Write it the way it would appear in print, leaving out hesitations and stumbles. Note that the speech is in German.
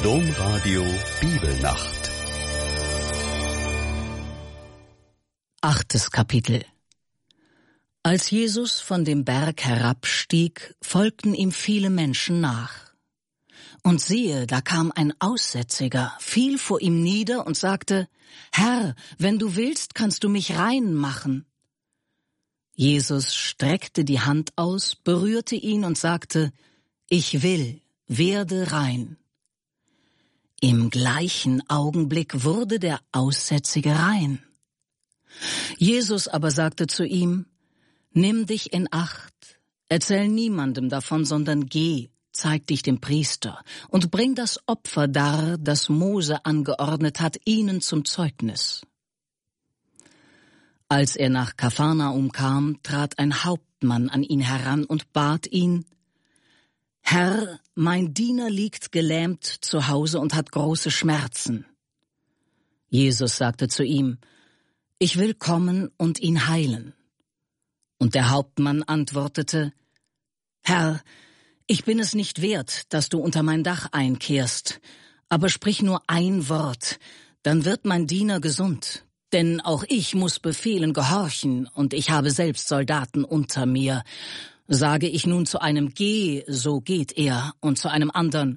Domradio Bibelnacht. 8. Kapitel. Als Jesus von dem Berg herabstieg, folgten ihm viele Menschen nach. Und siehe, da kam ein Aussätziger, fiel vor ihm nieder und sagte: Herr, wenn du willst, kannst du mich rein machen. Jesus streckte die Hand aus, berührte ihn und sagte: Ich will, werde rein. Im gleichen Augenblick wurde der Aussätzige rein. Jesus aber sagte zu ihm: Nimm dich in Acht, erzähl niemandem davon, sondern geh, zeig dich dem Priester und bring das Opfer dar, das Mose angeordnet hat, ihnen zum Zeugnis. Als er nach Kapharnaum kam, trat ein Hauptmann an ihn heran und bat ihn: Herr, mein Diener liegt gelähmt zu Hause und hat große Schmerzen. Jesus sagte zu ihm: Ich will kommen und ihn heilen. Und der Hauptmann antwortete: Herr, ich bin es nicht wert, dass du unter mein Dach einkehrst, aber sprich nur ein Wort, dann wird mein Diener gesund. Denn auch ich muss Befehlen gehorchen, und ich habe selbst Soldaten unter mir. Sage ich nun zu einem: Geh, so geht er, und zu einem anderen: